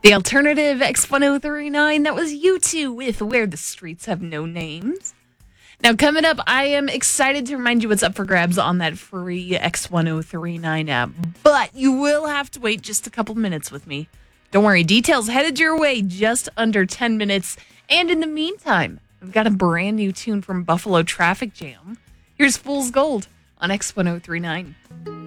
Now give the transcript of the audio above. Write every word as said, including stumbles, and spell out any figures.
The alternative X ten thirty-nine, that was U two with Where the Streets Have No Names. Now, coming up, I am excited to remind you what's up for grabs on that free X ten thirty-nine app, but you will have to wait just a couple minutes with me. Don't worry, details headed your way just under ten minutes. And in the meantime, I've got a brand new tune from Buffalo Traffic Jam. Here's Fool's Gold on X ten thirty-nine.